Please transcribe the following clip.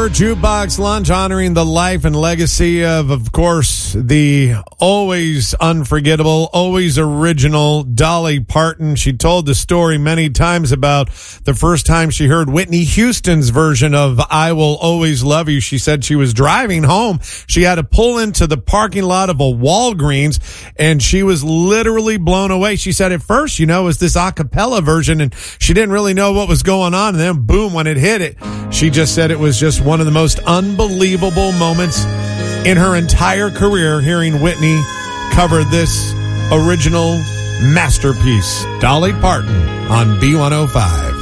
Hour Jukebox Lunch, honoring the life and legacy of course, the always unforgettable, always original Dolly Parton. She told the story many times about the first time she heard Whitney Houston's version of I Will Always Love You. She said she was driving home. She had to pull into the parking lot of a Walgreens, and she was literally blown away. She said at first, it was this a cappella version, and she didn't really know what was going on. And then boom, when it hit it, she just said it was just one of the most unbelievable moments in her entire career, hearing Whitney cover this original masterpiece. Dolly Parton on B105.